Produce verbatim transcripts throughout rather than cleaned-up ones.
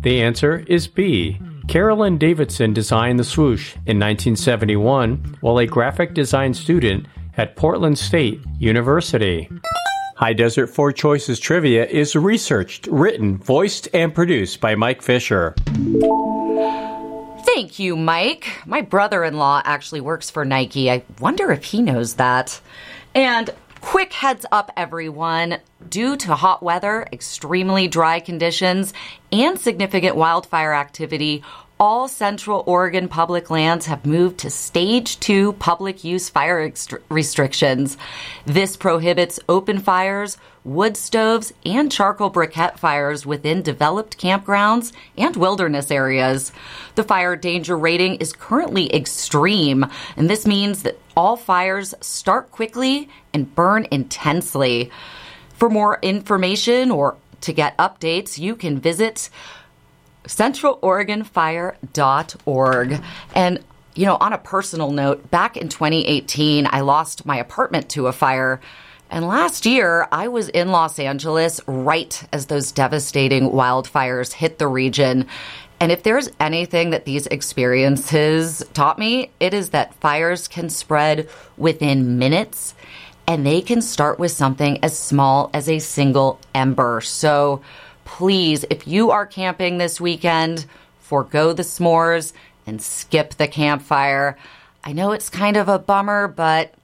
The answer is B. Carolyn Davidson designed the swoosh in nineteen seventy-one while a graphic design student at Portland State University. High Desert Four Choices Trivia is researched, written, voiced, and produced by Mike Fisher. Thank you, Mike. My brother-in-law actually works for Nike. I wonder if he knows that. And quick heads up, everyone. Due to hot weather, extremely dry conditions, and significant wildfire activity, all Central Oregon public lands have moved to Stage two public use fire ext- restrictions. This prohibits open fires, wood stoves, and charcoal briquette fires within developed campgrounds and wilderness areas. The fire danger rating is currently extreme, and this means that all fires start quickly and burn intensely. For more information or to get updates, you can visit central oregon fire dot org. And, you know, on a personal note, back in twenty eighteen, I lost my apartment to a fire. And last year, I was in Los Angeles right as those devastating wildfires hit the region. And if there's anything that these experiences taught me, it is that fires can spread within minutes, and they can start with something as small as a single ember. So please, if you are camping this weekend, forgo the s'mores and skip the campfire. I know it's kind of a bummer, but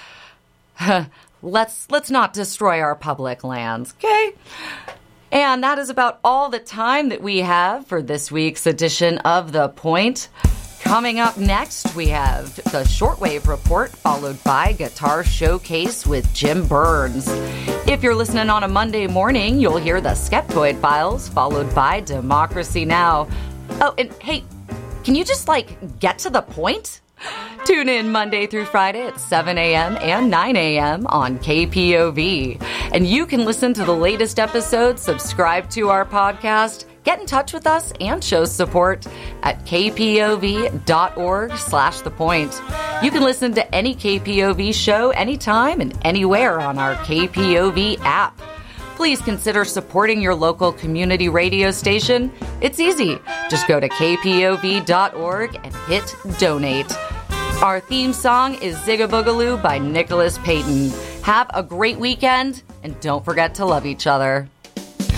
let's let's not destroy our public lands, okay? And that is about all the time that we have for this week's edition of The Point. Coming up next, we have the Shortwave Report, followed by Guitar Showcase with Jim Burns. If you're listening on a Monday morning, you'll hear the Skeptoid Files, followed by Democracy Now! Oh, and hey, can you just, like, get to the point? Tune in Monday through Friday at seven a.m. and nine a.m. on K P O V. And you can listen to the latest episodes, subscribe to our podcast, get in touch with us, and show support at kpov.org slash the point. You can listen to any K P O V show anytime and anywhere on our K P O V app. Please consider supporting your local community radio station. It's easy. Just go to k p o v dot org and hit donate. Our theme song is Zigga Boogaloo by Nicholas Payton. Have a great weekend, and don't forget to love each other.